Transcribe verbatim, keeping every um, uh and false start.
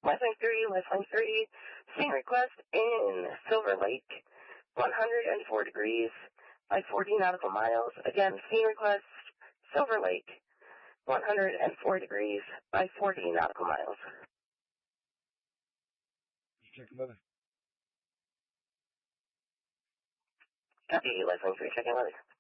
Lifeline three, Lifeline three, scene request in Silver Lake, one hundred four degrees by forty nautical miles. Again, scene request, Silver Lake, one hundred four degrees by forty nautical miles. Check weather. Copy, Lifeline three, checking weather.